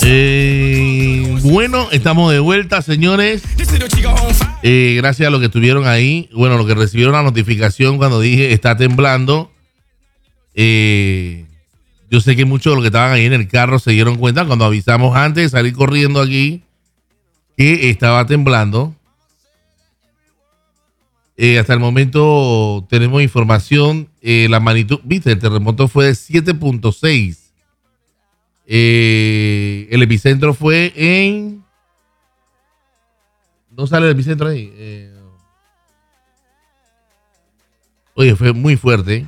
Bueno, estamos de vuelta, señores. Gracias a los que estuvieron ahí. Bueno, los que recibieron la notificación cuando dije está temblando. Yo sé que muchos de los que estaban ahí en el carro se dieron cuenta cuando avisamos antes de salir corriendo aquí que estaba temblando. Hasta el momento tenemos información. La magnitud, viste, el terremoto fue de 7.6. El epicentro fue en... No sale el epicentro ahí. Oye, fue muy fuerte.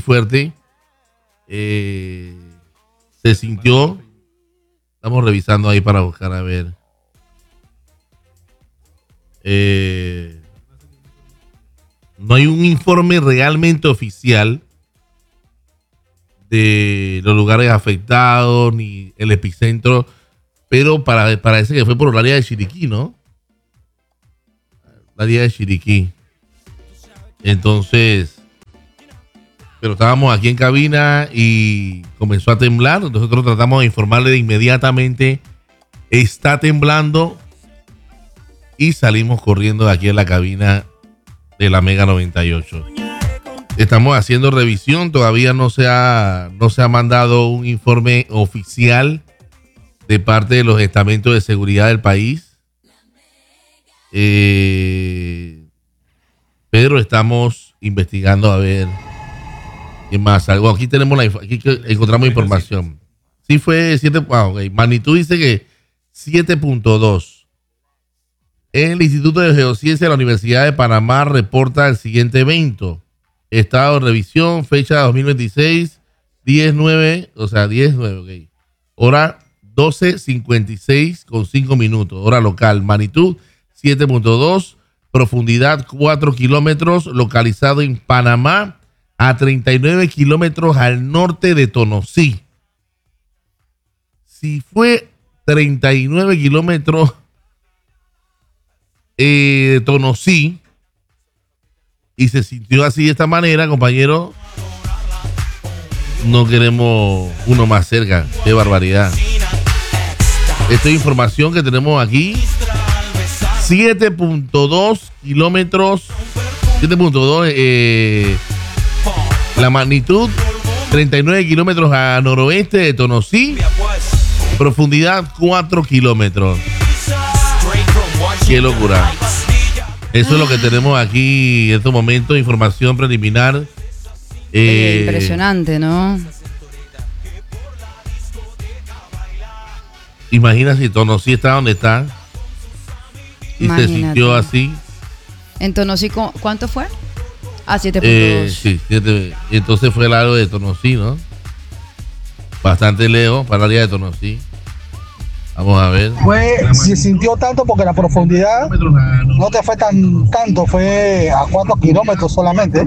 Se sintió. Estamos revisando ahí para buscar a ver. No hay un informe realmente oficial de los lugares afectados ni el epicentro, pero parece que fue por el área de Chiriquí, ¿no? El área de Chiriquí. Entonces, pero estábamos aquí en cabina y comenzó a temblar. Nosotros tratamos de informarle de inmediatamente, está temblando, y salimos corriendo de aquí en la cabina de la Mega 98. Estamos haciendo revisión, todavía no se ha mandado un informe oficial de parte de los estamentos de seguridad del país. Pero estamos investigando a ver qué más. Algo aquí tenemos aquí encontramos información. Sí fue 7. Okay. Magnitud dice que 7.2. El Instituto de Geociencia de la Universidad de Panamá reporta el siguiente evento. Estado de revisión, fecha 2026, 10-9, o sea, 10-9, ok. Hora 12:56 con 5 minutos, hora local. Magnitud 7.2, profundidad 4 kilómetros, localizado en Panamá, a 39 kilómetros al norte de Tonosí. Si fue 39 kilómetros de Tonosí, y se sintió así de esta manera, compañero, no queremos uno más cerca. Qué barbaridad. Esta es información que tenemos aquí. 7.2 kilómetros. 7.2. La magnitud, 39 kilómetros a noroeste de Tonosí. Profundidad, 4 kilómetros. Qué locura. Eso es lo que tenemos aquí en estos momentos, información preliminar. Impresionante, ¿no? Imagina si Tonosí está donde está y Imagínate. se sintió así. En Tonosí, ¿cuánto fue? 7.2. Sí, 7. Entonces fue el área de Tonosí, ¿no? Bastante lejos para el área de Tonosí. Vamos a ver. Se sintió tanto porque la profundidad no te fue tanto, fue a 4 kilómetros solamente.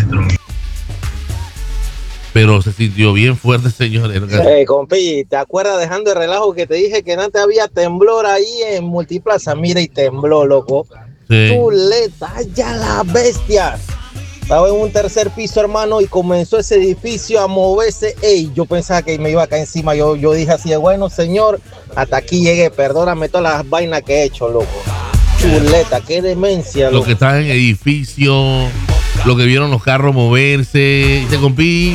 Pero se sintió bien fuerte, señores. Compi, ¿te acuerdas dejando el relajo que te dije que antes había temblor ahí en Multiplaza? Mira, y tembló, loco. Sí. Chuleta, ya la bestia. Estaba en un tercer piso, hermano, y comenzó ese edificio a moverse. Ey, yo pensaba que me iba a caer encima. Yo dije así, bueno, señor, hasta aquí llegué. Perdóname todas las vainas que he hecho, loco. Chuleta, qué demencia, loco. Los que están en edificio, los que vieron los carros moverse. Dice, compi,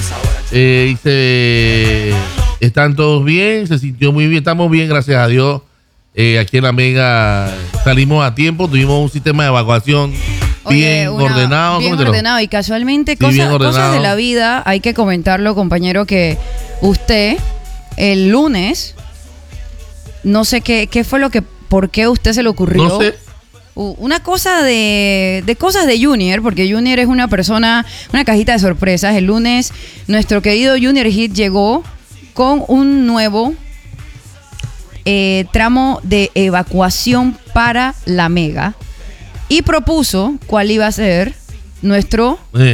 están todos bien, se sintió muy bien. Estamos bien, gracias a Dios. Aquí en la Mega salimos a tiempo, tuvimos un sistema de evacuación. Bien ordenado. Bien ordenado y casualmente cosas de la vida, hay que comentarlo, compañero, que usted el lunes, no sé qué fue por qué usted se le ocurrió. No sé. Una cosa de cosas de Junior, porque Junior es una persona, una cajita de sorpresas. El lunes nuestro querido Junior Hit llegó con un nuevo tramo de evacuación para la Mega. Y propuso cuál iba a ser nuestra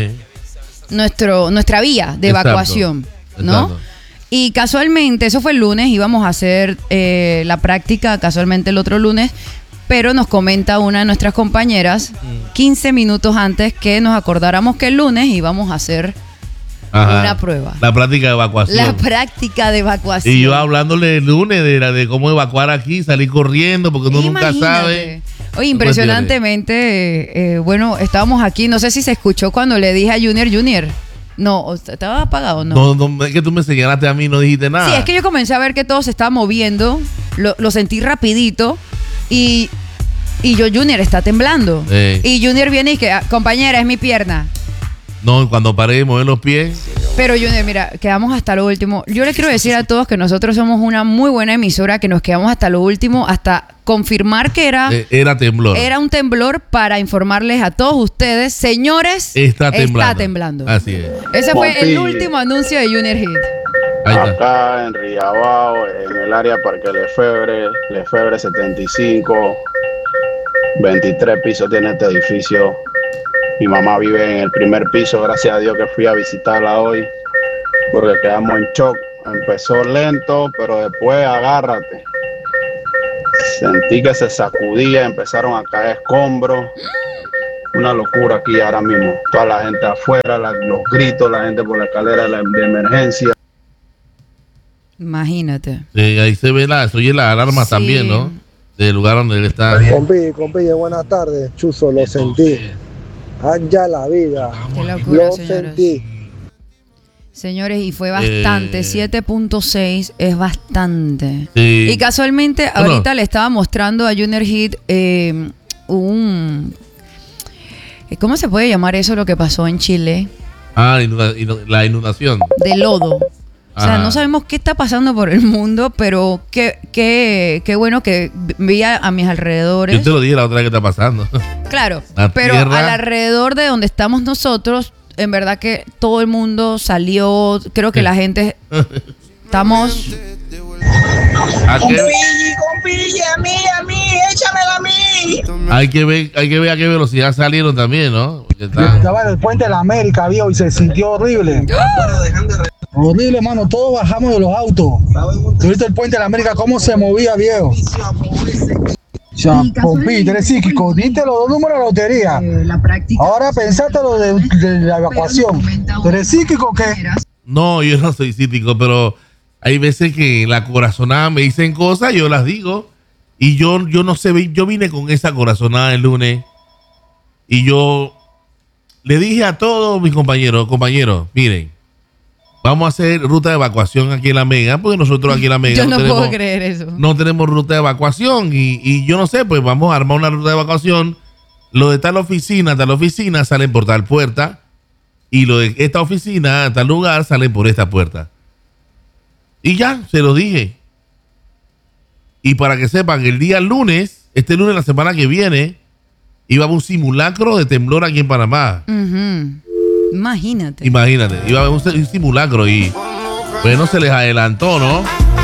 vía de evacuación, ¿no? Exacto. Y casualmente, eso fue el lunes, íbamos a hacer la práctica casualmente el otro lunes, pero nos comenta una de nuestras compañeras 15 minutos antes que nos acordáramos que el lunes íbamos a hacer una prueba. La práctica de evacuación. La práctica de evacuación. Y yo hablándole el lunes de cómo evacuar aquí, salir corriendo, porque uno nunca sabe. Oye, impresionantemente, bueno, estábamos aquí, no sé si se escuchó cuando le dije a Junior. No, ¿estaba apagado o no? No, es que tú me señalaste a mí y no dijiste nada. Sí, es que yo comencé a ver que todo se estaba moviendo, lo sentí rapidito y yo, Junior, está temblando. Y Junior viene y que, compañera, es mi pierna. No, cuando paré de mover los pies. Pero Junior, mira, quedamos hasta lo último. Yo le quiero decir a todos que nosotros somos una muy buena emisora, que nos quedamos hasta lo último, hasta confirmar que era temblor. Era un temblor para informarles a todos ustedes, señores, está temblando. Así es. Ese fue el último anuncio de Junior Hit. Acá en Riabao, en el área Parque Lefebvre 75, 23 pisos tiene este edificio. Mi mamá vive en el primer piso, gracias a Dios que fui a visitarla hoy, porque quedamos en shock. Empezó lento, pero después agárrate. Sentí que se sacudía, empezaron a caer escombros. Una locura aquí ahora mismo. Toda la gente afuera, los gritos, la gente por la escalera de emergencia. Imagínate. Sí, ahí se ve se oye la alarma también, ¿no? Del lugar donde él está. Compille, buenas tardes. Chuzo, lo sentí. Allá la vida. Qué locura, lo señores. Sentí. Señores, y fue bastante. 7.6 es bastante. Sí. Y casualmente, ahorita le estaba mostrando a Junior Hit ¿cómo se puede llamar eso lo que pasó en Chile? La inundación. De lodo. O sea, no sabemos qué está pasando por el mundo, pero qué bueno que vi a mis alrededores. Yo te lo dije la otra vez que está pasando. Claro, pero tierra. al alrededor de donde estamos nosotros, en verdad que todo el mundo salió, creo que la gente estamos... Compille, a mí, échamela a mí. Hay que ver a qué velocidad salieron también, ¿no? Estaba en el puente de la América, vio, y se sintió horrible. Horrible, mano, todos bajamos de los autos. ¿Tuviste el puente de la América cómo se movía, viejo? O sea, Pompi, tú eres psíquico, diste los 2 números de la lotería. Ahora pensaste lo de la evacuación. ¿Tú eres psíquico o qué? No, yo no soy psíquico, pero hay veces que la corazonada me dicen cosas, yo las digo. Y yo no sé, yo vine con esa corazonada el lunes. Y yo le dije a todos mis compañeros, miren, vamos a hacer ruta de evacuación aquí en La Mega, porque nosotros aquí en La Mega yo no puedo creer eso. No tenemos ruta de evacuación y yo no sé, pues vamos a armar una ruta de evacuación. Lo de tal oficina salen por tal puerta y lo de esta oficina, tal lugar, salen por esta puerta. Y ya, se lo dije. Y para que sepan, el día lunes, este lunes, la semana que viene, iba a haber un simulacro de temblor aquí en Panamá. Imagínate, iba a haber un simulacro y bueno, se les adelantó, ¿no?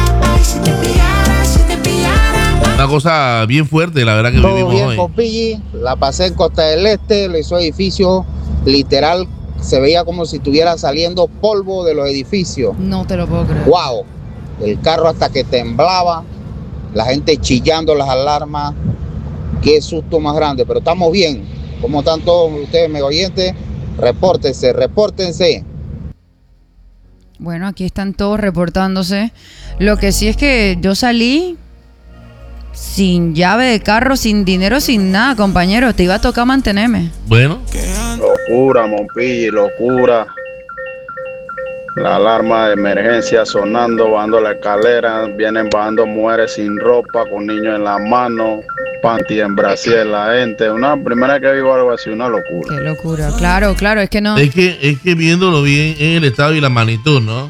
Una cosa bien fuerte, la verdad que todo vivimos bien, hoy. Copilli, la pasé en Costa del Este, le hizo edificio, literal, se veía como si estuviera saliendo polvo de los edificios. no te lo puedo creer. Wow, el carro hasta que temblaba, la gente chillando las alarmas, qué susto más grande, pero estamos bien. ¿Cómo están todos ustedes, mega oyentes? Repórtense. Bueno, aquí están todos reportándose. Lo que sí es que yo salí sin llave de carro, sin dinero, sin nada, compañero. Te iba a tocar mantenerme. Bueno. Locura, Monpilli, locura. La alarma de emergencia sonando, bajando la escalera, vienen bajando mujeres sin ropa, con niños en la mano, panty en Brasil, la gente. Una primera que vivo algo así, una locura. Qué locura. Claro, es que no. Es que viéndolo bien en el estado y la magnitud, ¿no?